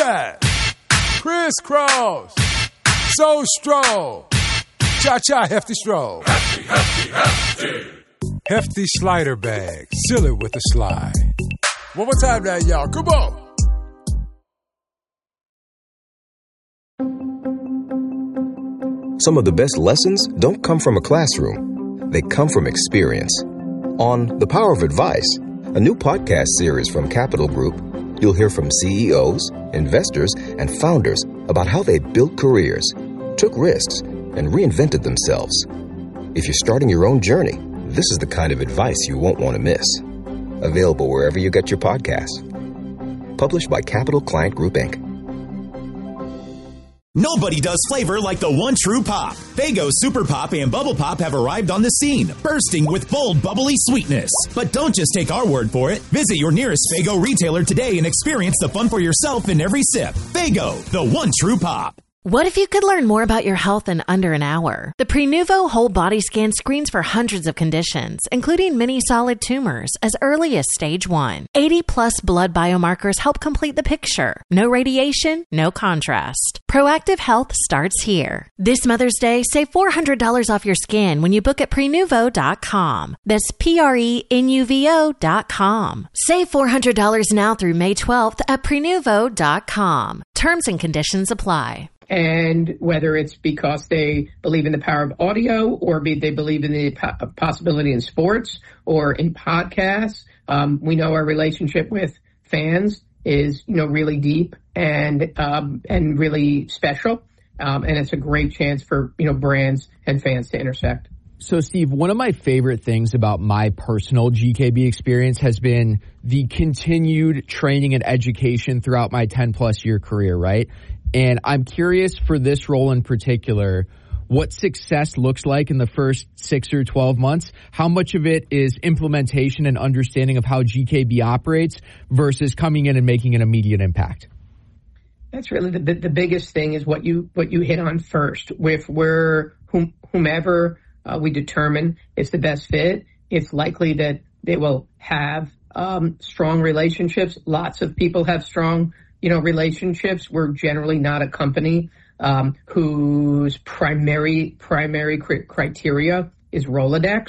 zigzag, crisscross, so stroll, cha-cha hefty stroll. Hefty, hefty, hefty. Hefty slider bag, seal it with a slide. One more time now, y'all, come on. Some of the best lessons don't come from a classroom. They come from experience. On The Power of Advice, a new podcast series from Capital Group, you'll hear from CEOs, investors, and founders about how they built careers, took risks, and reinvented themselves. If you're starting your own journey, this is the kind of advice you won't want to miss. Available wherever you get your podcasts. Published by Capital Client Group, Inc. Nobody does flavor like the one true pop. Faygo Super Pop and Bubble Pop have arrived on the scene, bursting with bold, bubbly sweetness. But don't just take our word for it. Visit your nearest Faygo retailer today and experience the fun for yourself in every sip. Faygo, the one true pop. What if you could learn more about your health in under an hour? The Prenuvo Whole Body Scan screens for hundreds of conditions, including many solid tumors, as early as stage 1. 80-plus blood biomarkers help complete the picture. No radiation, no contrast. Proactive health starts here. This Mother's Day, save $400 off your scan when you book at Prenuvo.com. That's Prenuvo.com. Save $400 now through May 12th at Prenuvo.com. Terms and conditions apply. And whether it's because they believe in the power of audio or they believe in the possibility in sports or in podcasts, we know our relationship with fans is, really deep and really special. And it's a great chance for, brands and fans to intersect. So, Steve, one of my favorite things about my personal GKB experience has been the continued training and education throughout my 10-plus year career, right? And I'm curious for this role in particular, what success looks like in the first 6 or 12 months. How much of it is implementation and understanding of how GKB operates versus coming in and making an immediate impact? That's really the biggest thing is what you hit on first. With whomever we determine is the best fit, it's likely that they will have strong relationships. Lots of people have strong relationships. We're generally not a company whose primary criteria is Rolodex.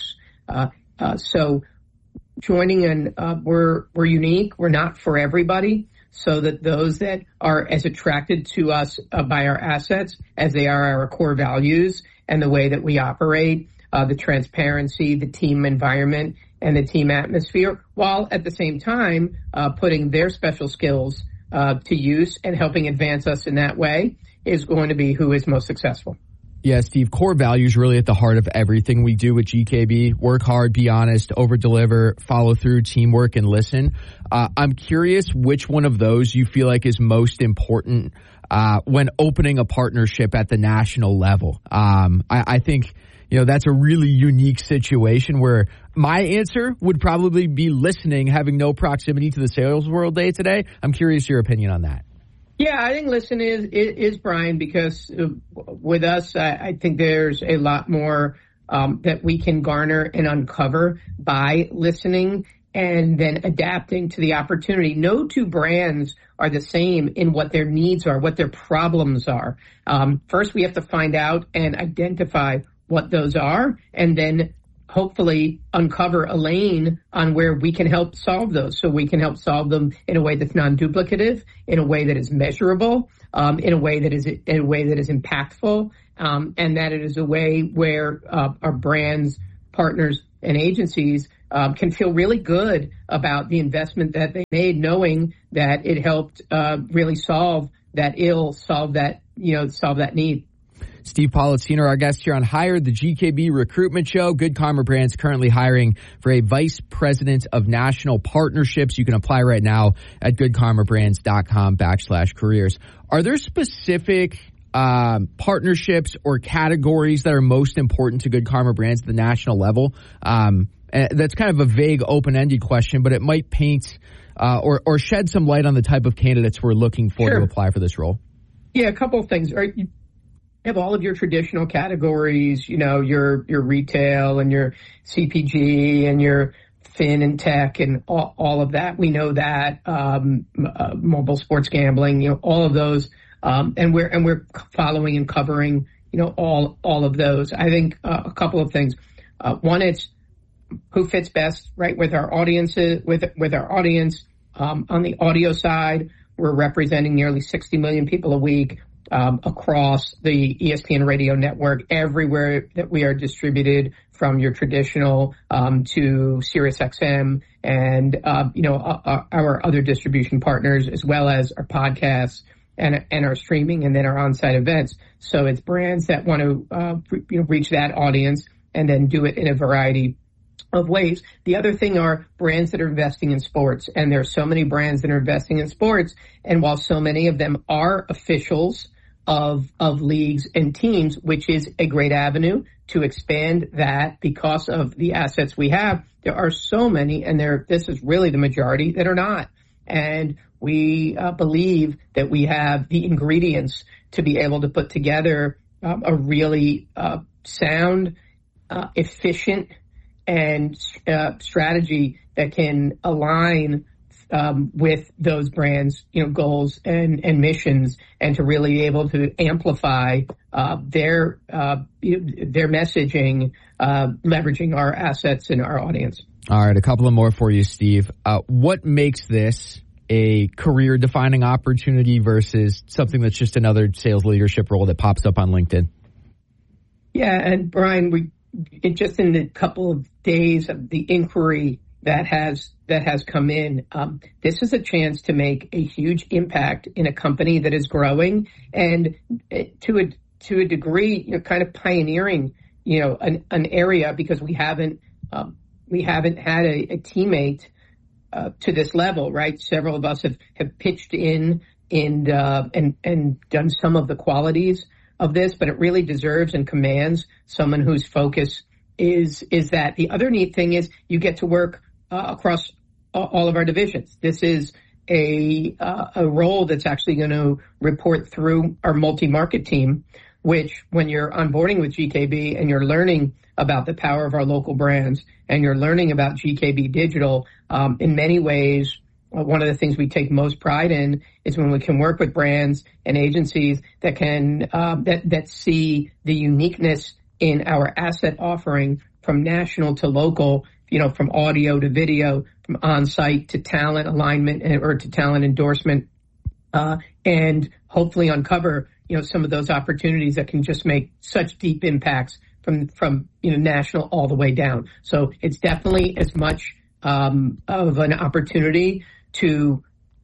So joining in, we're unique. We're not for everybody. So that those that are as attracted to us by our assets as they are our core values and the way that we operate, the transparency, the team environment, and the team atmosphere, while at the same time putting their special skills to use and helping advance us in that way is going to be who is most successful. Yeah, Steve, core values really at the heart of everything we do with GKB. Work hard, be honest, over-deliver, follow through, teamwork, and listen. I'm curious which one of those you feel like is most important when opening a partnership at the national level. I think that's a really unique situation where my answer would probably be listening, having no proximity to the sales world day today. I'm curious your opinion on that. Yeah, I think listen is Brian, because with us, I think there's a lot more that we can garner and uncover by listening and then adapting to the opportunity. No two brands are the same in what their needs are, what their problems are. First, we have to find out and identify what those are, and then hopefully uncover a lane on where we can help solve those. So we can help solve them in a way that's non-duplicative, in a way that is measurable, in a way that is impactful, and that it is a way where our brands, partners, and agencies can feel really good about the investment that they made, knowing that it helped really solve that need. Steve Politziner, our guest here on Hired, the GKB Recruitment Show. Good Karma Brands currently hiring for a Vice President of National Partnerships. You can apply right now at goodkarmabrands.com/careers. Are there specific partnerships or categories that are most important to Good Karma Brands at the national level? That's kind of a vague, open-ended question, but it might paint or shed some light on the type of candidates we're looking for to apply for this role. Yeah, a couple of things. Right? You have all of your traditional categories, your retail and your CPG and your fin and tech and all of that. We know that mobile sports gambling, all of those, and we're following and covering, all of those. I think a couple of things. One, it's who fits best, right, with our audiences, with our audience. On the audio side, we're representing nearly 60 million people a week across the ESPN radio network, everywhere that we are distributed, from your traditional to SiriusXM and our other distribution partners, as well as our podcasts and our streaming, and then our on-site events. So it's brands that want to reach that audience and then do it in a variety of ways. The other thing are brands that are investing in sports, and there are so many brands that are investing in sports. And while so many of them are officials of leagues and teams, which is a great avenue to expand that because of the assets we have, there are so many, and this is really the majority, that are not. And we believe that we have the ingredients to be able to put together a really sound, efficient, and strategy that can align with those brands, goals and missions, and to really be able to amplify their messaging, leveraging our assets and our audience. All right, a couple of more for you, Steve. What makes this a career-defining opportunity versus something that's just another sales leadership role that pops up on LinkedIn? Yeah, and Brian, just in the couple of days of the inquiry that has come in, this is a chance to make a huge impact in a company that is growing, and to a degree, kind of pioneering, an area, because we haven't had a teammate to this level, right? Several of us have pitched in and done some of the qualities of this, but it really deserves and commands someone whose focus is that. The other neat thing is you get to work across all of our divisions. This is a role that's actually going to report through our multi-market team, which, when you're onboarding with GKB and you're learning about the power of our local brands and you're learning about GKB Digital, in many ways, one of the things we take most pride in is when we can work with brands and agencies that can that see the uniqueness in our asset offering, from national to local, from audio to video, from on-site to talent alignment or to talent endorsement, and hopefully uncover some of those opportunities that can just make such deep impacts from national all the way down. So it's definitely as much of an opportunity to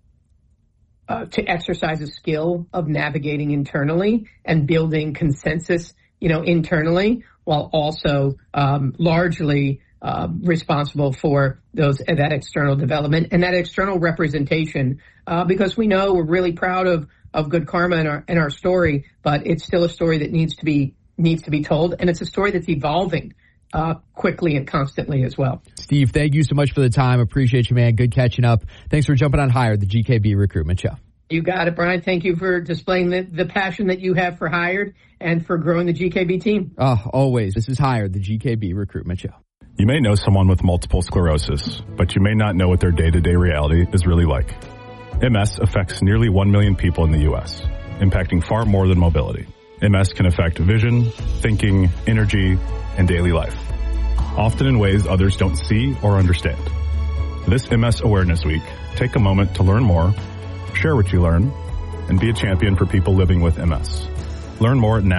exercise a skill of navigating internally and building consensus, internally, while also largely responsible for that external development and that external representation, because we know we're really proud of Good Karma and our story, but it's still a story that needs to be told, and it's a story that's evolving quickly and constantly as well. Steve, thank you so much for the time. Appreciate you, man. Good catching up. Thanks for jumping on Hired, the GKB Recruitment Show. You got it, Brian. Thank you for displaying the passion that you have for Hired and for growing the GKB team. Oh, always. This is Hired, the GKB Recruitment Show. You may know someone with multiple sclerosis, but you may not know what their day-to-day reality is really like. MS affects nearly 1 million people in the U.S., impacting far more than mobility. MS can affect vision, thinking, energy, and daily life, often in ways others don't see or understand. This MS Awareness Week, take a moment to learn more, share what you learn, and be a champion for people living with MS. Learn more at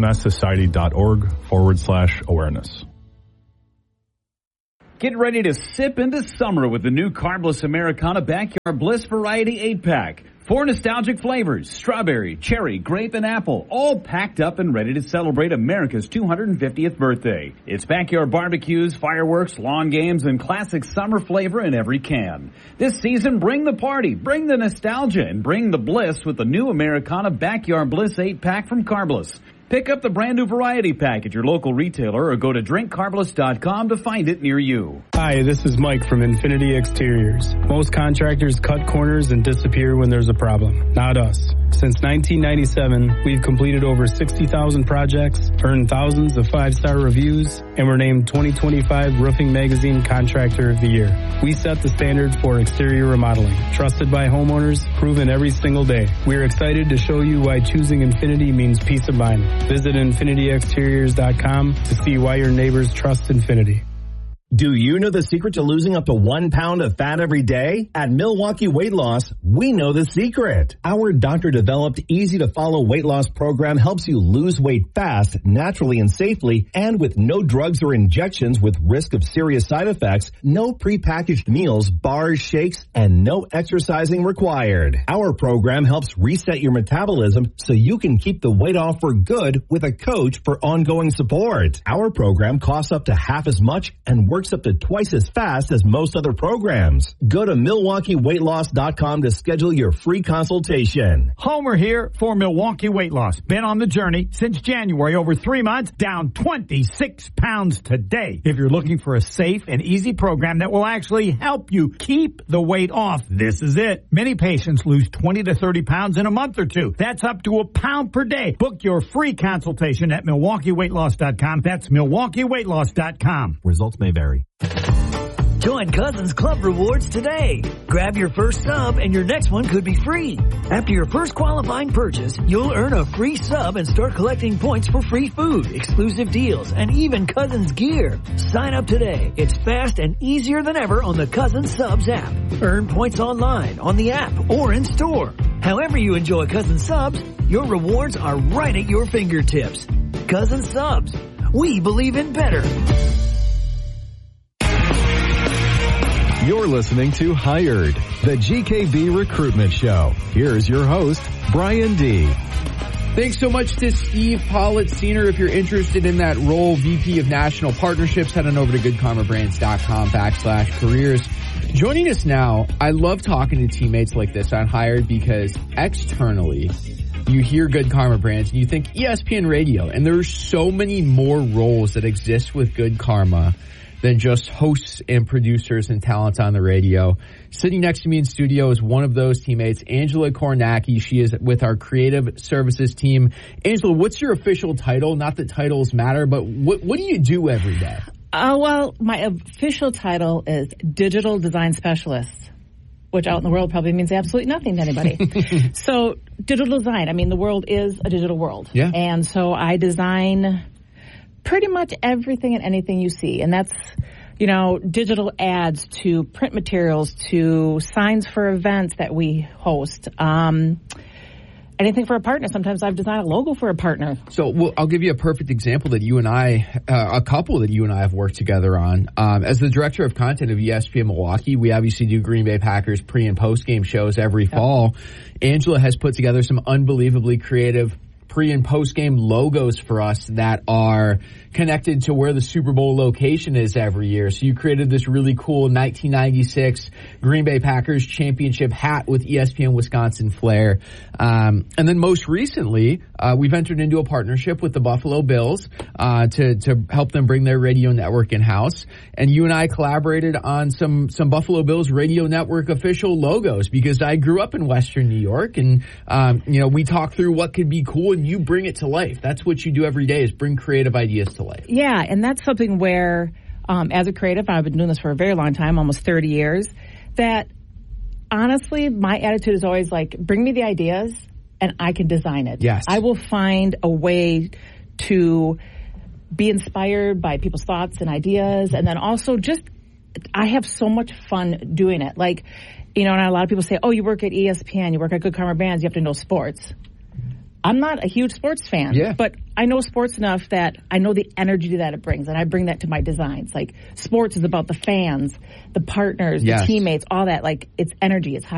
nationalmssociety.org/awareness. Get ready to sip into summer with the new Carbless Americana Backyard Bliss Variety 8-Pack. 4 nostalgic flavors: strawberry, cherry, grape, and apple, all packed up and ready to celebrate America's 250th birthday. It's backyard barbecues, fireworks, lawn games, and classic summer flavor in every can. This season, bring the party, bring the nostalgia, and bring the bliss with the new Americana Backyard Bliss 8-Pack from Carbless. Pick up the brand new variety pack at your local retailer or go to drinkcarbless.com to find it near you. Hi, this is Mike from Infinity Exteriors. Most contractors cut corners and disappear when there's a problem. Not us. Since 1997, we've completed over 60,000 projects, earned thousands of 5-star reviews, and were named 2025 Roofing Magazine Contractor of the Year. We set the standard for exterior remodeling, trusted by homeowners, proven every single day. We're excited to show you why choosing Infinity means peace of mind. Visit infinityexteriors.com to see why your neighbors trust Infinity. Do you know the secret to losing up to 1 pound of fat every day? At Milwaukee Weight Loss, we know the secret. Our doctor-developed, easy-to-follow weight loss program helps you lose weight fast, naturally and safely, and with no drugs or injections with risk of serious side effects, no prepackaged meals, bars, shakes, and no exercising required. Our program helps reset your metabolism so you can keep the weight off for good with a coach for ongoing support. Our program costs up to half as much and works up to twice as fast as most other programs. Go to MilwaukeeWeightLoss.com to schedule your free consultation. Homer here for Milwaukee Weight Loss. Been on the journey since January, over 3 months, down 26 pounds today. If you're looking for a safe and easy program that will actually help you keep the weight off, this is it. Many patients lose 20 to 30 pounds in a month or two. That's up to a pound per day. Book your free consultation at MilwaukeeWeightLoss.com. That's MilwaukeeWeightLoss.com. Results may vary. Join Cousins Club Rewards today. Grab your first sub and your next one could be free. After your first qualifying purchase, you'll earn a free sub and start collecting points for free food, exclusive deals, and even Cousins gear. Sign up today. It's fast and easier than ever on the Cousins Subs app. Earn points online, on the app, or in store. However you enjoy Cousins Subs, your rewards are right at your fingertips. Cousins Subs. We believe in better. You're listening to Hired, the GKB Recruitment Show. Here's your host, Brian D. Thanks so much to Steve Pollitt Senior. If you're interested in that role, VP of National Partnerships, head on over to goodkarmabrands.com/careers. Joining us now, I love talking to teammates like this on Hired because externally, you hear Good Karma Brands and you think ESPN Radio, and there's so many more roles that exist with Good Karma than just hosts and producers and talents on the radio. Sitting next to me in studio is one of those teammates, Angela Kornacki. She is with our creative services team. Angela, what's your official title? Not that titles matter, but what do you do every day? Well, my official title is Digital Design Specialist, which out in the world probably means absolutely nothing to anybody. So digital design, I mean, the world is a digital world. Yeah. And so I design pretty much everything and anything you see. And that's, you know, digital ads to print materials to signs for events that we host. Anything for a partner. Sometimes I've designed a logo for a partner. So I'll give you a perfect example that you and I, a couple that you and I have worked together on. As the director of content of ESPN Milwaukee, we obviously do Green Bay Packers pre- and post-game shows every fall. Angela has put together some unbelievably creative pre- and post-game logos for us that are connected to where the Super Bowl location is every year. So you created this really cool 1996 Green Bay Packers championship hat with ESPN Wisconsin flair. And then most recently, we've entered into a partnership with the Buffalo Bills to help them bring their radio network in-house. And you and I collaborated on some Buffalo Bills radio network official logos because I grew up in Western New York, and we talk through what could be cool, and you bring it to life. That's what you do every day, is bring creative ideas to life. Yeah, and that's something where, as a creative, I've been doing this for a very long time, almost 30 years, that honestly, my attitude is always like, bring me the ideas and I can design it. Yes. I will find a way to be inspired by people's thoughts and ideas, and then also just, I have so much fun doing it. Like, and a lot of people say, oh, you work at ESPN, you work at Good Karma Brands, you have to know sports. I'm not a huge sports fan, but I know sports enough that I know the energy that it brings, and I bring that to my designs. Like, sports is about the fans, the partners, the teammates, all that. Like, it's energy, it's high